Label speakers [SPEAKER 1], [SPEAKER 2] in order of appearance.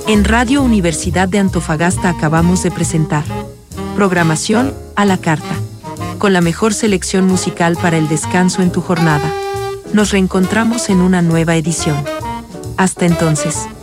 [SPEAKER 1] En Radio Universidad de Antofagasta acabamos de presentar programación a la carta, con la mejor selección musical para el descanso en tu jornada. Nos reencontramos en una nueva edición. Hasta entonces.